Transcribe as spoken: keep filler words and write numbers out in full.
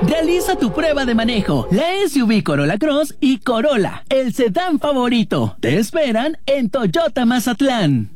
Realiza tu prueba de manejo. La S U V Corolla Cross y Corolla, el sedán favorito. Te esperan en Toyota Mazatlán.